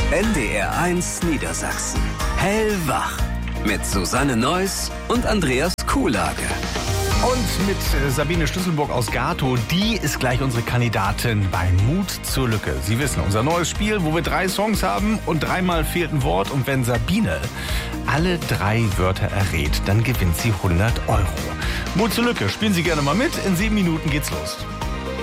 NDR1 Niedersachsen. Hellwach. Mit Susanne Neuss und Andreas Kuhlage. Und mit Sabine Schlüsselburg aus Gatow, die ist gleich unsere Kandidatin bei Mut zur Lücke. Sie wissen, unser neues Spiel, wo wir 3 Songs haben und 3-mal fehlt ein Wort. Und wenn Sabine alle 3 Wörter errät, dann gewinnt sie 100 Euro. Mut zur Lücke, spielen Sie gerne mal mit. In 7 Minuten geht's los.